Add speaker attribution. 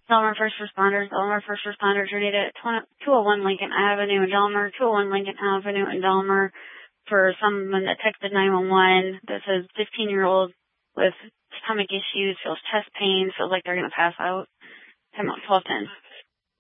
Speaker 1: Delmer First Responders. Delmer First Responders are needed at 201 Lincoln Avenue in Delmer, 201 Lincoln Avenue in Delmer for someone that texted 911 that says 15-year-old with stomach issues, feels chest pain, feels like they're going to pass out. Time out 1210.